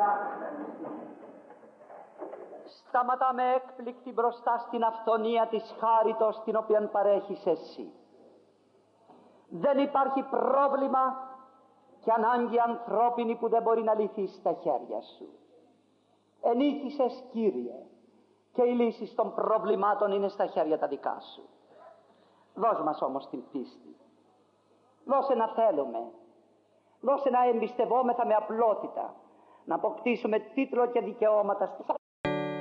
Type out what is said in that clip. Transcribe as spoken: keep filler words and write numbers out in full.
Σταματάμε έκπληκτη μπροστά στην αυθονία της χάριτος την οποία παρέχεις εσύ. Δεν υπάρχει πρόβλημα και ανάγκη ανθρώπινη που δεν μπορεί να λυθεί στα χέρια σου. Ενίκησες, Κύριε, και οι λύσεις των προβλημάτων είναι στα χέρια τα δικά σου. Δώσ' μας όμως την πίστη. Δώσε να θέλουμε. Δώσε να εμπιστευόμεθα με απλότητα. Να αποκτήσουμε τίτλο και δικαιώματα στις